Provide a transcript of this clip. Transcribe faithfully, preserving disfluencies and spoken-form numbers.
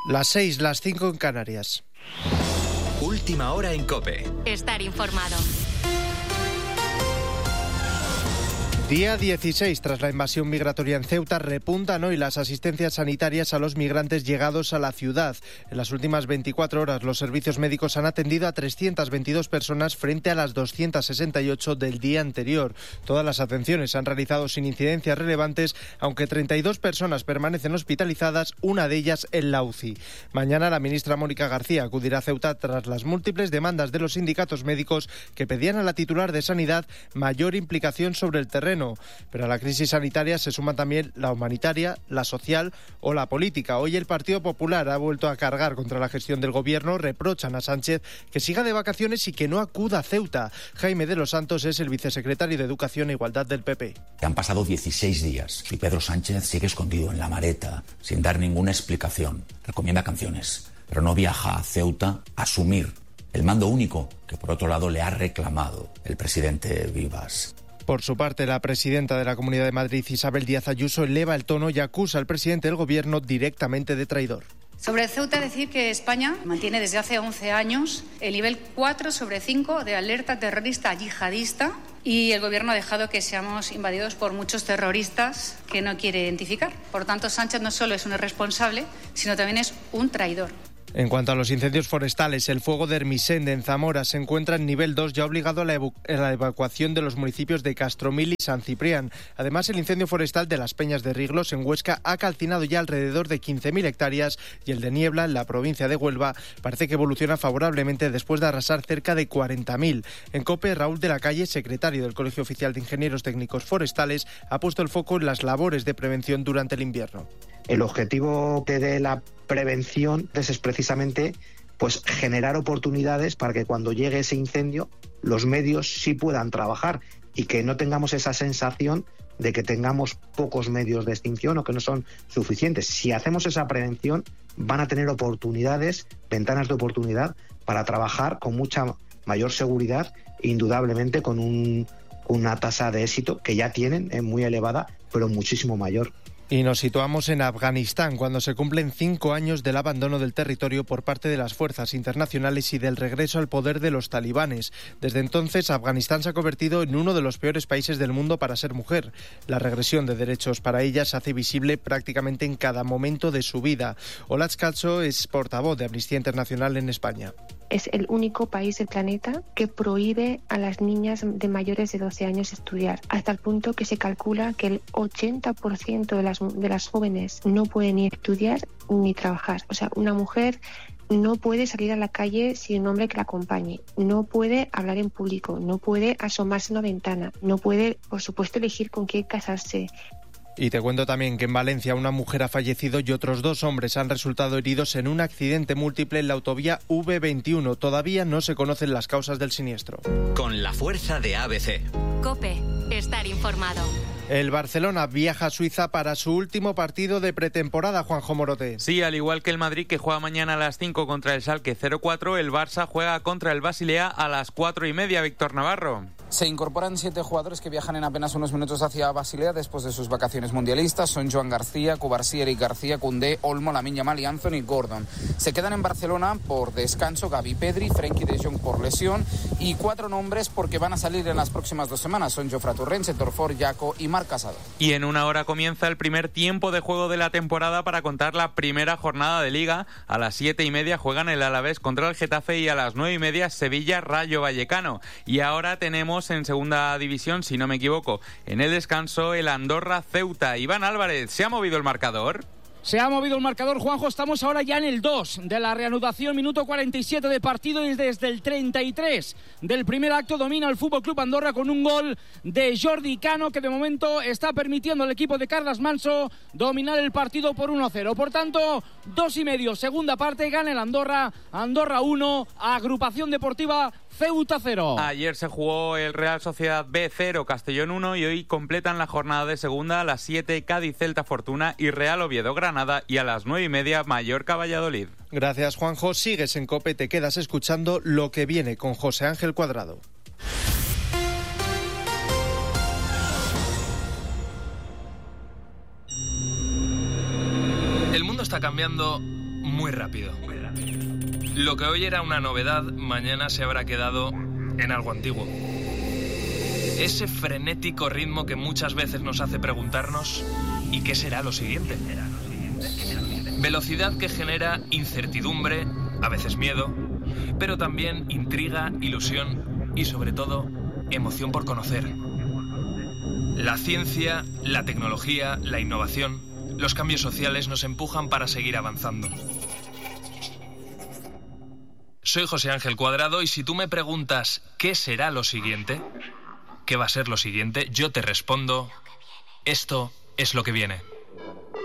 Las seis, las cinco en Canarias. Última hora en COPE. Estar informado. Día dieciséis, tras la invasión migratoria en Ceuta, repuntan hoy las asistencias sanitarias a los migrantes llegados a la ciudad. En las últimas veinticuatro horas, los servicios médicos han atendido a trescientas veintidós personas frente a las doscientas sesenta y ocho del día anterior. Todas las atenciones se han realizado sin incidencias relevantes, aunque treinta y dos personas permanecen hospitalizadas, una de ellas en la U C I. Mañana la ministra Mónica García acudirá a Ceuta tras las múltiples demandas de los sindicatos médicos que pedían a la titular de Sanidad mayor implicación sobre el terreno. Pero a la crisis sanitaria se suma también la humanitaria, la social o la política. Hoy el Partido Popular ha vuelto a cargar contra la gestión del gobierno. Reprochan a Sánchez que siga de vacaciones y que no acuda a Ceuta. Jaime de los Santos es el vicesecretario de Educación e Igualdad del P P. Han pasado dieciséis días y Pedro Sánchez sigue escondido en la Mareta, sin dar ninguna explicación. Recomienda canciones, pero no viaja a Ceuta a asumir el mando único que por otro lado le ha reclamado el presidente Vivas. Por su parte, la presidenta de la Comunidad de Madrid, Isabel Díaz Ayuso, eleva el tono y acusa al presidente del gobierno directamente de traidor. Sobre Ceuta, decir que España mantiene desde hace once años el nivel cuatro sobre cinco de alerta terrorista yihadista y el gobierno ha dejado que seamos invadidos por muchos terroristas que no quiere identificar. Por tanto, Sánchez no solo es un irresponsable, sino también es un traidor. En cuanto a los incendios forestales, el fuego de Hermisende, en Zamora, se encuentra en nivel dos y ha obligado a la, evacu- a la evacuación de los municipios de Castromil y San Ciprián. Además, el incendio forestal de las Peñas de Riglos, en Huesca, ha calcinado ya alrededor de quince mil hectáreas y el de Niebla, en la provincia de Huelva, parece que evoluciona favorablemente después de arrasar cerca de cuarenta mil. En COPE, Raúl de la Calle, secretario del Colegio Oficial de Ingenieros Técnicos Forestales, ha puesto el foco en las labores de prevención durante el invierno. El objetivo de la prevención es precisamente pues, generar oportunidades para que cuando llegue ese incendio los medios sí puedan trabajar y que no tengamos esa sensación de que tengamos pocos medios de extinción o que no son suficientes. Si hacemos esa prevención van a tener oportunidades, ventanas de oportunidad para trabajar con mucha mayor seguridad e indudablemente con un, una tasa de éxito que ya tienen, es muy elevada, pero muchísimo mayor. Y nos situamos en Afganistán, cuando se cumplen cinco años del abandono del territorio por parte de las fuerzas internacionales y del regreso al poder de los talibanes. Desde entonces, Afganistán se ha convertido en uno de los peores países del mundo para ser mujer. La regresión de derechos para ella se hace visible prácticamente en cada momento de su vida. Olatz Calzo es portavoz de Amnistía Internacional en España. Es el único país del planeta que prohíbe a las niñas de mayores de doce años estudiar, hasta el punto que se calcula que el ochenta por ciento de las, de las jóvenes no pueden ni estudiar ni trabajar. O sea, una mujer no puede salir a la calle sin un hombre que la acompañe, no puede hablar en público, no puede asomarse a una ventana, no puede, por supuesto, elegir con quién casarse. Y te cuento también que en Valencia una mujer ha fallecido y otros dos hombres han resultado heridos en un accidente múltiple en la autovía V veintiuno. Todavía no se conocen las causas del siniestro. Con la fuerza de A B C. COPE. Estar informado. El Barcelona viaja a Suiza para su último partido de pretemporada, Juanjo Morote. Sí, al igual que el Madrid, que juega mañana a las cinco contra el Schalke cero cuatro, el Barça juega contra el Basilea a las cuatro y media. Víctor Navarro. Se incorporan siete jugadores que viajan en apenas unos minutos hacia Basilea después de sus vacaciones mundialistas. Son Joan García, Cubarsí, Eric García, Koundé, Olmo, Lamine Yamal y Anthony Gordon. Se quedan en Barcelona por descanso Gavi, Pedri, Frenkie de Jong por lesión y cuatro nombres porque van a salir en las próximas dos semanas. Son Jofre Torrent, Setor Ford, Jaco y Marc Casado. Y en una hora comienza el primer tiempo de juego de la temporada para contar la primera jornada de Liga. A las siete y media juegan el Alavés contra el Getafe y a las nueve y media Sevilla Rayo Vallecano. Y ahora tenemos en segunda división, si no me equivoco, en el descanso el Andorra Ceuta. Iván Álvarez, ¿se ha movido el marcador? Se ha movido el marcador, Juanjo. Estamos ahora ya en el dos de la reanudación, minuto cuarenta y siete de partido, y desde el treinta y tres del primer acto domina el F C Andorra con un gol de Jordi Cano, que de momento está permitiendo al equipo de Carles Manso dominar el partido por uno a cero. Por tanto, dos y medio, segunda parte, gana el Andorra, Andorra uno, Agrupación Deportiva Ceuta cero. Ayer se jugó el Real Sociedad B cero, Castellón uno, y hoy completan la jornada de segunda a las siete Cádiz Celta Fortuna y Real Oviedo Granada, y a las nueve y media Mallorca Valladolid. Gracias, Juanjo. Sigues en COPE, te quedas escuchando Lo que viene con José Ángel Cuadrado. El mundo está cambiando muy rápido. Lo que hoy era una novedad, mañana se habrá quedado en algo antiguo. Ese frenético ritmo que muchas veces nos hace preguntarnos ¿y qué será lo siguiente? Velocidad que genera incertidumbre, a veces miedo, pero también intriga, ilusión y sobre todo emoción por conocer. La ciencia, la tecnología, la innovación, los cambios sociales nos empujan para seguir avanzando. Soy José Ángel Cuadrado y si tú me preguntas ¿qué será lo siguiente? ¿Qué va a ser lo siguiente? Yo te respondo, esto es lo que viene.